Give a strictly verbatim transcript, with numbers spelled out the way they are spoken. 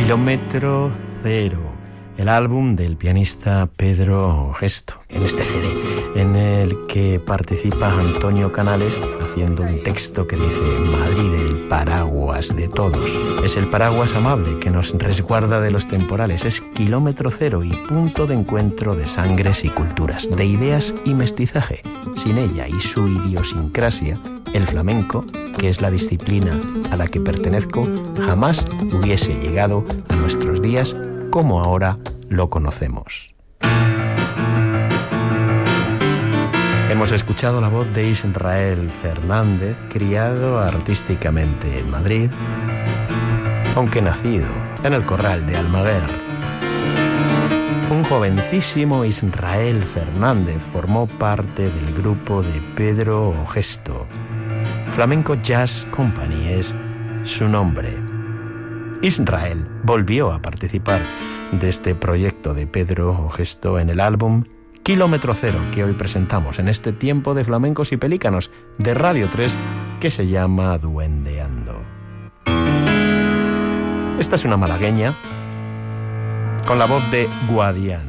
Kilómetro Cero, el álbum del pianista Pedro Gesto, en este C D, en el que participa Antonio Canales haciendo un texto que dice: Madrid, el paraguas de todos. Es el paraguas amable que nos resguarda de los temporales. Es kilómetro cero y punto de encuentro de sangres y culturas, de ideas y mestizaje. Sin ella y su idiosincrasia, el flamenco, que es la disciplina a la que pertenezco, jamás hubiese llegado a nuestros días como ahora lo conocemos. Hemos escuchado la voz de Israel Fernández, criado artísticamente en Madrid, aunque nacido en el Corral de Almaguer. Un jovencísimo Israel Fernández formó parte del grupo de Pedro Gesto. Flamenco Jazz Company es su nombre. Israel volvió a participar de este proyecto de Pedro Gesto en el álbum Kilómetro Cero, que hoy presentamos en este tiempo de flamencos y pelícanos de Radio tres, que se llama Duendeando. Esta es una malagueña con la voz de Guadiana.